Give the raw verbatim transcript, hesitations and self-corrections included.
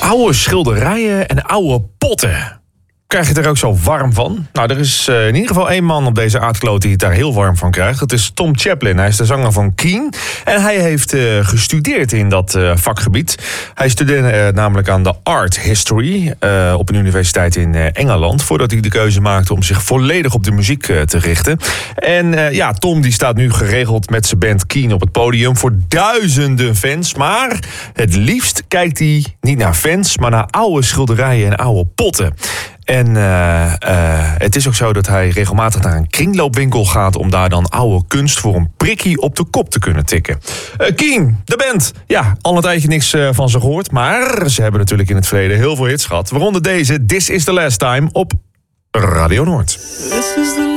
Oude schilderijen en oude potten. Krijg je er ook zo warm van? Nou, er is uh, in ieder geval één man op deze aardkloot die het daar heel warm van krijgt. Dat is Tom Chaplin. Hij is de zanger van Keane. En hij heeft uh, gestudeerd in dat uh, vakgebied. Hij studeerde uh, namelijk aan de Art History uh, op een universiteit in uh, Engeland. Voordat hij de keuze maakte om zich volledig op de muziek uh, te richten. En uh, ja, Tom die staat nu geregeld met zijn band Keane op het podium voor duizenden fans. Maar het liefst kijkt hij niet naar fans, maar naar oude schilderijen en oude potten. En uh, uh, het is ook zo dat hij regelmatig naar een kringloopwinkel gaat om daar dan oude kunst voor een prikkie op de kop te kunnen tikken. Uh, Keane, de band. Ja, al een tijdje niks uh, van ze gehoord, maar ze hebben natuurlijk in het verleden heel veel hits gehad. Waaronder deze, This is the Last Time, op Radio Noord.